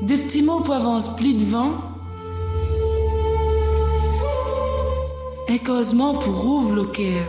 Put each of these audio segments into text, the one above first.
Des petits mots pour avance pli devant. Un causement pour rouvre le cœur.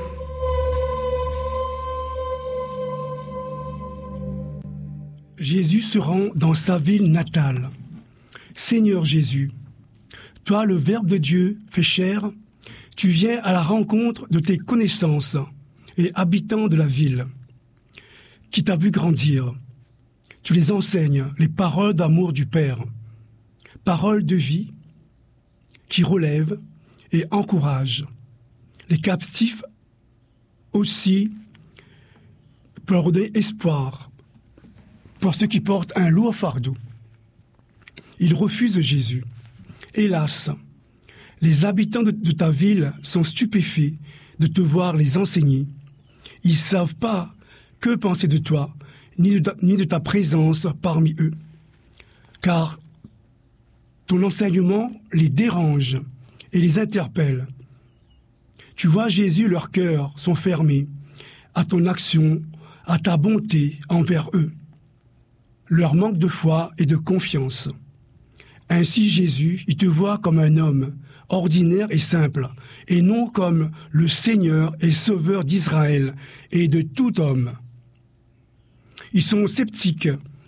Jésus se rend dans sa ville natale. Seigneur Jésus, toi le Verbe de Dieu fait chair, tu viens à la rencontre de tes connaissances et habitants de la ville, qui t'a vu grandir. Tu les enseignes les paroles d'amour du Père, paroles de vie qui relèvent et encouragent les captifs aussi pour leur donner espoir pour ceux qui portent un lourd fardeau. Ils refusent Jésus. Hélas, les habitants de ta ville sont stupéfaits de te voir les enseigner. Ils ne savent pas que penser de toi, ni de ta présence parmi eux. Car ton enseignement les dérange et les interpelle. Tu vois, Jésus, leurs cœurs sont fermés à ton action, à ta bonté envers eux. Leur manque de foi et de confiance. Ainsi, Jésus, il te voit comme un homme ordinaire et simple, et non comme le Seigneur et Sauveur d'Israël et de tout homme. Ils sont sceptiques.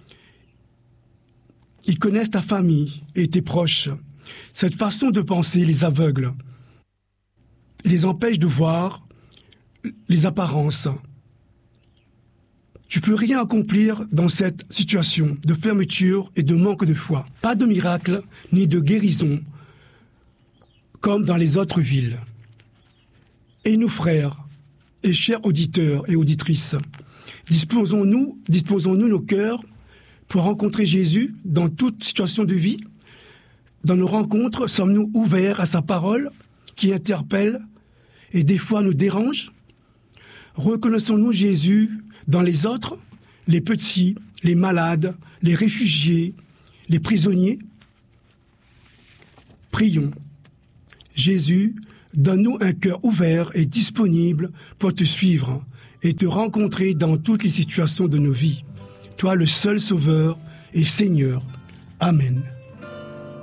Ils connaissent ta famille et tes proches. Cette façon de penser les aveugle et les empêche de voir les apparences. Tu peux rien accomplir dans cette situation de fermeture et de manque de foi. Pas de miracle ni de guérison comme dans les autres villes. Et nous, frères et chers auditeurs et auditrices, disposons-nous nos cœurs pour rencontrer Jésus dans toute situation de vie. Dans nos rencontres, sommes-nous ouverts à sa parole qui interpelle et des fois nous dérange? Reconnaissons-nous Jésus dans les autres, les petits, les malades, les réfugiés, les prisonniers? Prions. Jésus, donne-nous un cœur ouvert et disponible pour te suivre et te rencontrer dans toutes les situations de nos vies. Toi, le seul Sauveur et Seigneur. Amen.